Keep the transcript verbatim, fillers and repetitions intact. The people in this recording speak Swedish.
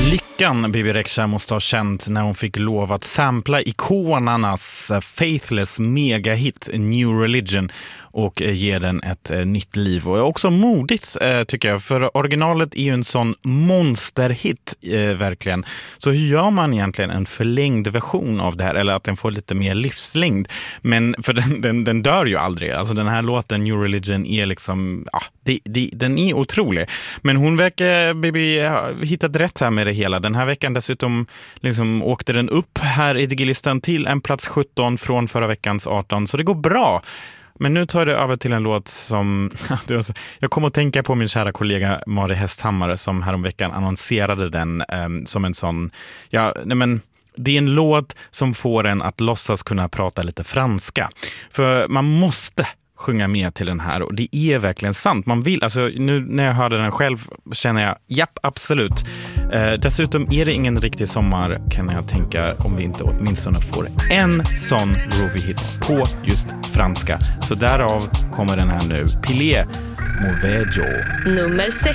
Lyckan Bibi Rexha måste ha känt när hon fick lov att sampla ikonernas Faithless megahit New Religion och ge den ett nytt liv. Och också modigt tycker jag, för originalet är ju en sån monsterhit eh, verkligen. Så hur gör man egentligen en förlängd version av det här, eller att den får lite mer livslängd? Men för den, den, den dör ju aldrig. Alltså den här låten New Religion är liksom, ja, det, det, den är otrolig. Men hon verkar Bibi ha hittat rätt här med det hela. Den här veckan dessutom liksom åkte den upp här i Digilistan till en plats sjutton från förra veckans arton. Så det går bra. Men nu tar det över till en låt som... jag kommer att tänka på min kära kollega Mari Hästhammare som häromveckan annonserade den um, som en sån... Ja, nej men... Det är en låt som får en att låtsas kunna prata lite franska. För man måste sjunga med till den här, och det är verkligen sant. Man vill, alltså nu när jag hörde den själv känner jag, japp, absolut. Eh, dessutom är det ingen riktig sommar, kan jag tänka, om vi inte åtminstone får en sån groovy hit på just franska. Så därav kommer den här nu, Pilé Mauvaise. Nummer sex.